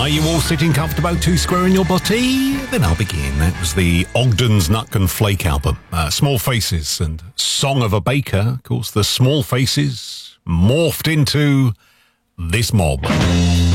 Are you all sitting comfortable, two square in your body? Then I'll begin. That was the Ogden's Nut and Flake album. Small Faces and Song of a Baker. Of course, the Small Faces morphed into this mob.